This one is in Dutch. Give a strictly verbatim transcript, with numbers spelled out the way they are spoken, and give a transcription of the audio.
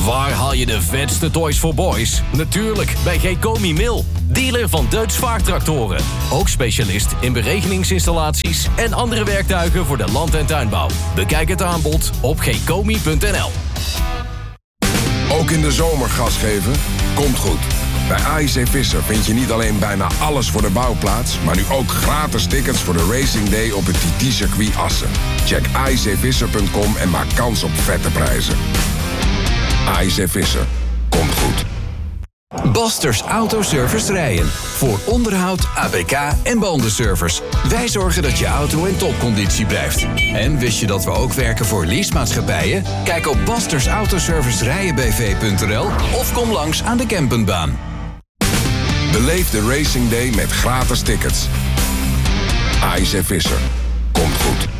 Waar haal je de vetste toys voor boys? Natuurlijk bij Gekomi Mil, dealer van Deutz vaartractoren. Ook specialist in beregeningsinstallaties en andere werktuigen voor de land- en tuinbouw. Bekijk het aanbod op gekomi punt n l. Ook in de zomer gas geven? Komt goed. Bij A I C Visser vind je niet alleen bijna alles voor de bouwplaats, maar nu ook gratis tickets voor de Racing Day op het T T-circuit Assen. Check a i c visser punt com en maak kans op vette prijzen. A I C Visser. Komt goed. Basters Autoservice Rijen. Voor onderhoud, A P K en bandenservice. Wij zorgen dat je auto in topconditie blijft. En wist je dat we ook werken voor leasemaatschappijen? Kijk op basters autoservice rijen b v punt n l of kom langs aan de Kempenbaan. Beleef de Racing Day met gratis tickets. A I C Visser. Komt goed.